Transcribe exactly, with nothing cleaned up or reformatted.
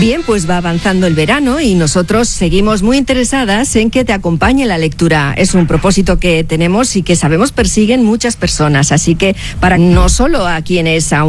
Bien, pues va avanzando el verano y nosotros seguimos muy interesadas en que te acompañe la lectura. Es un propósito que tenemos y que sabemos persiguen muchas personas, así que para no solo a quienes aún